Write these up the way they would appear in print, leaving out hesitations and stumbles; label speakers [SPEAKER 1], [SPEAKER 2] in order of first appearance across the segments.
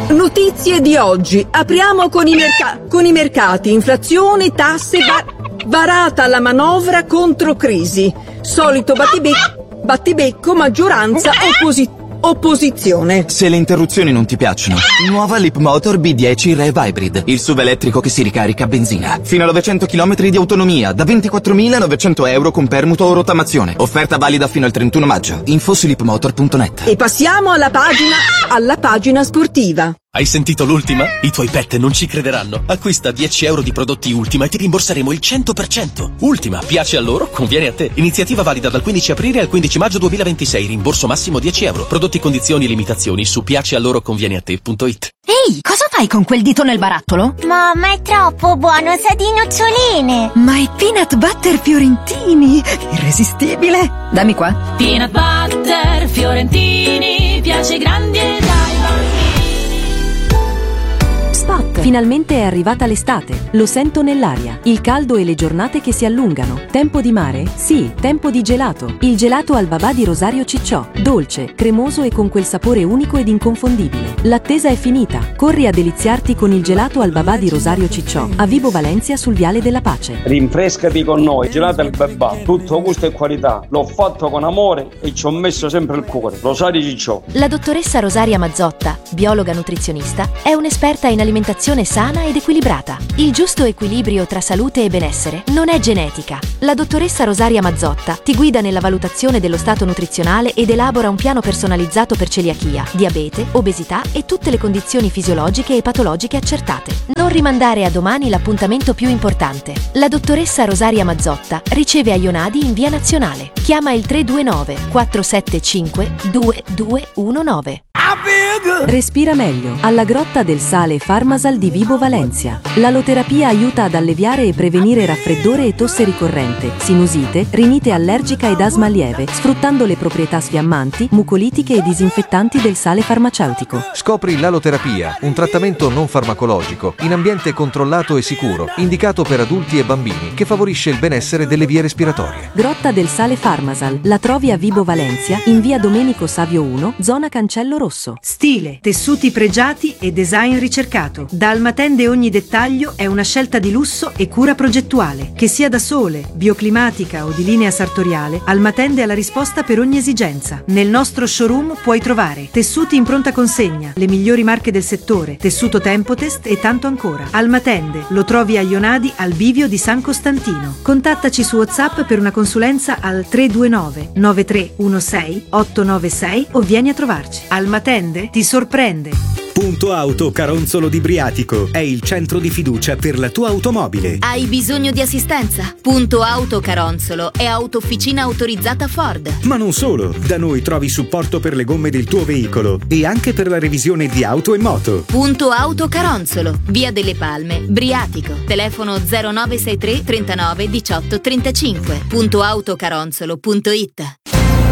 [SPEAKER 1] Notizie di oggi. Apriamo con i mercati. Inflazione, tasse, varata la manovra contro crisi. Solito battibecco, maggioranza, opposizione.
[SPEAKER 2] Se le interruzioni non ti piacciono, nuova Leapmotor B10 Rev Hybrid, il SUV elettrico che si ricarica a benzina. Fino a 900 km di autonomia, da 24.900 euro con permuto o rottamazione. Offerta valida fino al 31 maggio. Info su leapmotor.net.
[SPEAKER 1] E passiamo alla pagina sportiva.
[SPEAKER 3] Hai sentito l'ultima? I tuoi pet non ci crederanno. Acquista 10 euro di prodotti Ultima e ti rimborseremo il 100%. Ultima, piace a loro? Conviene a te. Iniziativa valida dal 15 aprile al 15 maggio 2026. Rimborso massimo 10 euro. Prodotti, condizioni e limitazioni su piacealloroconvieneate.it.
[SPEAKER 4] Ehi, cosa fai con quel dito nel barattolo?
[SPEAKER 5] Mamma, è troppo buono, sa di noccioline.
[SPEAKER 4] Ma è peanut butter fiorentini. Irresistibile. Dammi qua.
[SPEAKER 6] Peanut butter fiorentini, piace grandi e dai bambini.
[SPEAKER 7] Spot. Finalmente è arrivata l'estate. Lo sento nell'aria. Il caldo e le giornate che si allungano. Tempo di mare? Sì, tempo di gelato. Il gelato al babà di Rosario Cicciò. Dolce, cremoso e con quel sapore unico ed inconfondibile. L'attesa è finita. Corri a deliziarti con il gelato al babà di Rosario Cicciò, a Vibo Valencia sul Viale della Pace.
[SPEAKER 8] Rinfrescati con noi. Gelato al babà. Tutto gusto e qualità. L'ho fatto con amore e ci ho messo sempre il cuore. Rosario Cicciò.
[SPEAKER 9] La dottoressa Rosaria Mazzotta, biologa nutrizionista, è un'esperta in alimentazione sana ed equilibrata. Il giusto equilibrio tra salute e benessere non è genetica. La dottoressa Rosaria Mazzotta ti guida nella valutazione dello stato nutrizionale ed elabora un piano personalizzato per celiachia, diabete, obesità e tutte le condizioni fisiologiche e patologiche accertate. Non rimandare a domani l'appuntamento più importante. La dottoressa Rosaria Mazzotta riceve a Ionadi in via Nazionale. Chiama il 329 475 2219.
[SPEAKER 7] Respira meglio. Alla Grotta del Sale Farmasal di Vibo Valencia. L'aloterapia aiuta ad alleviare e prevenire raffreddore e tosse ricorrente, sinusite, rinite allergica ed asma lieve, sfruttando le proprietà sfiammanti, mucolitiche e disinfettanti del sale farmaceutico.
[SPEAKER 10] Scopri l'aloterapia, un trattamento non farmacologico, in ambiente controllato e sicuro, indicato per adulti e bambini, che favorisce il benessere delle vie respiratorie.
[SPEAKER 7] Grotta del Sale Farmasal. La trovi a Vibo Valencia, in via Domenico Savio 1, zona Cancello Rosso.
[SPEAKER 11] Stile, tessuti pregiati e design ricercato. Da Almatende ogni dettaglio è una scelta di lusso e cura progettuale. Che sia da sole, bioclimatica o di linea sartoriale, Almatende ha la risposta per ogni esigenza. Nel nostro showroom puoi trovare tessuti in pronta consegna, le migliori marche del settore, tessuto Tempotest e tanto ancora. Almatende lo trovi a Ionadi al bivio di San Costantino. Contattaci su WhatsApp per una consulenza al 329 9316 896 o vieni a trovarci. Almatende ti sorprende.
[SPEAKER 12] Punto Auto Caronzolo di Briatico è il centro di fiducia per la tua automobile.
[SPEAKER 9] Hai bisogno di assistenza? Punto Auto Caronzolo è autofficina autorizzata Ford.
[SPEAKER 12] Ma non solo, da noi trovi supporto per le gomme del tuo veicolo e anche per la revisione di auto e moto.
[SPEAKER 9] Punto Auto Caronzolo, via delle Palme, Briatico. Telefono 0963 39 18 35. Puntoautocaronzolo.it.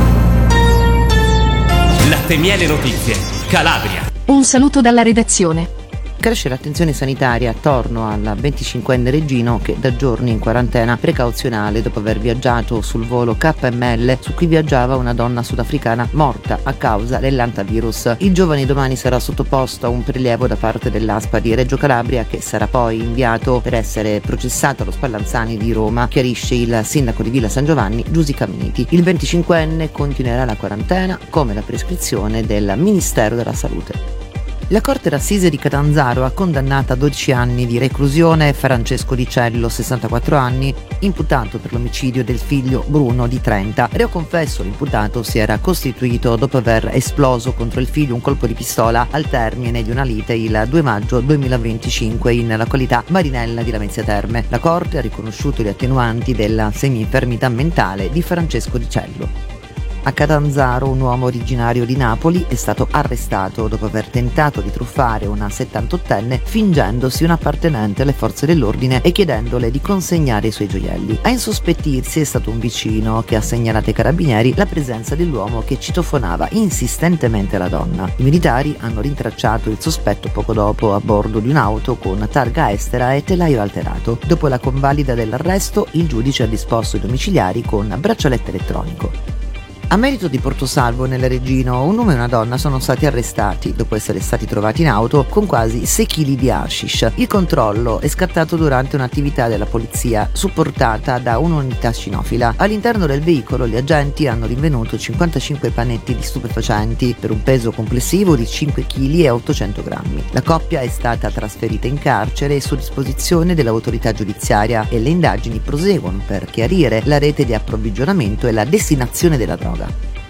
[SPEAKER 13] Latte Miele Notizie, Calabria.
[SPEAKER 4] Un saluto dalla redazione.
[SPEAKER 14] Cresce l'attenzione sanitaria attorno al 25enne Reggino che da giorni in quarantena precauzionale dopo aver viaggiato sul volo KML su cui viaggiava una donna sudafricana morta a causa dell'antavirus. Il giovane domani sarà sottoposto a un prelievo da parte dell'ASPA di Reggio Calabria che sarà poi inviato per essere processato allo Spallanzani di Roma, chiarisce il sindaco di Villa San Giovanni Giusi Caminiti. Il 25enne continuerà la quarantena come la prescrizione del Ministero della Salute. La Corte d'Assise di Catanzaro ha condannato a 12 anni di reclusione Francesco Di Cello, 64 anni, imputato per l'omicidio del figlio Bruno di 30. Reo confesso, l'imputato si era costituito dopo aver esploso contro il figlio un colpo di pistola al termine di una lite il 2 maggio 2025 in località Marinella di Lamezia Terme. La Corte ha riconosciuto le attenuanti della semi-infermità mentale di Francesco Di Cello. A Catanzaro un uomo originario di Napoli è stato arrestato dopo aver tentato di truffare una 78enne fingendosi un appartenente alle forze dell'ordine e chiedendole di consegnare i suoi gioielli. A insospettirsi è stato un vicino che ha segnalato ai carabinieri la presenza dell'uomo che citofonava insistentemente la donna. I militari hanno rintracciato il sospetto poco dopo a bordo di un'auto con targa estera e telaio alterato. Dopo la convalida dell'arresto, il giudice ha disposto i domiciliari con braccialetto elettronico. A merito di Portosalvo nel Regino, un uomo e una donna sono stati arrestati dopo essere stati trovati in auto con quasi 6 kg di hashish. Il controllo è scattato durante un'attività della polizia supportata da un'unità cinofila. All'interno del veicolo gli agenti hanno rinvenuto 55 panetti di stupefacenti per un peso complessivo di 5 kg e 800 grammi. La coppia è stata trasferita in carcere e su disposizione dell'autorità giudiziaria e le indagini proseguono per chiarire la rete di approvvigionamento e la destinazione della droga.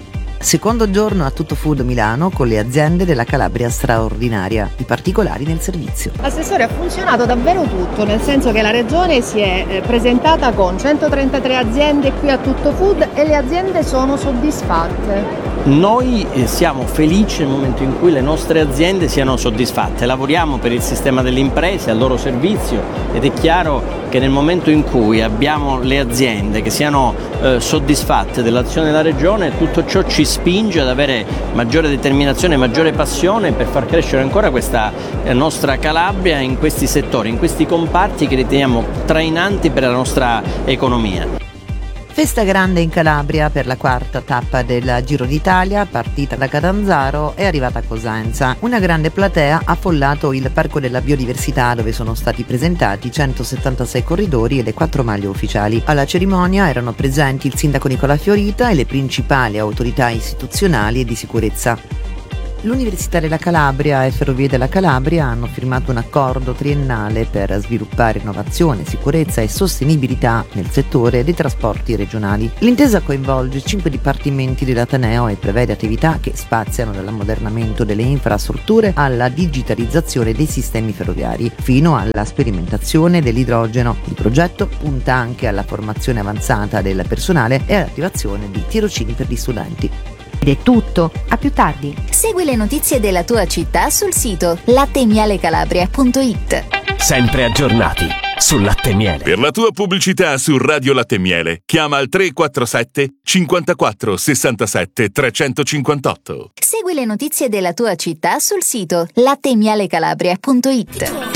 [SPEAKER 14] Secondo giorno a Tutto Food Milano con le aziende della Calabria straordinaria, i particolari nel servizio.
[SPEAKER 15] Assessore, ha funzionato davvero tutto, nel senso che la regione si è presentata con 133 aziende qui a Tutto Food e le aziende sono soddisfatte.
[SPEAKER 16] Noi siamo felici nel momento in cui le nostre aziende siano soddisfatte, lavoriamo per il sistema delle imprese, al loro servizio, ed è chiaro che nel momento in cui abbiamo le aziende che siano soddisfatte dell'azione della regione, tutto ciò ci spinge ad avere maggiore determinazione, maggiore passione per far crescere ancora questa nostra Calabria in questi settori, in questi comparti che riteniamo trainanti per la nostra economia.
[SPEAKER 14] Festa grande in Calabria per la quarta tappa del Giro d'Italia, partita da Catanzaro e arrivata a Cosenza. Una grande platea ha affollato il Parco della Biodiversità, dove sono stati presentati 176 corridori e le 4 maglie ufficiali. Alla cerimonia erano presenti il sindaco Nicola Fiorita e le principali autorità istituzionali e di sicurezza. L'Università della Calabria e Ferrovie della Calabria hanno firmato un accordo triennale per sviluppare innovazione, sicurezza e sostenibilità nel settore dei trasporti regionali. L'intesa coinvolge 5 dipartimenti dell'Ateneo e prevede attività che spaziano dall'ammodernamento delle infrastrutture alla digitalizzazione dei sistemi ferroviari, fino alla sperimentazione dell'idrogeno. Il progetto punta anche alla formazione avanzata del personale e all'attivazione di tirocini per gli studenti.
[SPEAKER 9] Ed è tutto, a più tardi. Segui le notizie della tua città sul sito lattemialecalabria.it.
[SPEAKER 13] Sempre aggiornati sul latte miele.
[SPEAKER 17] Per la tua pubblicità su Radio Latte Miele, chiama al 347 54 67 358.
[SPEAKER 9] Segui le notizie della tua città sul sito lattemialecalabria.it.